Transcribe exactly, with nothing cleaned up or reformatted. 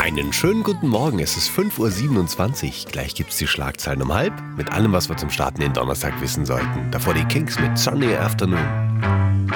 Einen schönen guten Morgen, es ist fünf Uhr siebenundzwanzig. Gleich gibt's die Schlagzeilen um halb mit allem, was wir zum Starten den Donnerstag wissen sollten. Davor die Kings mit Sunny Afternoon.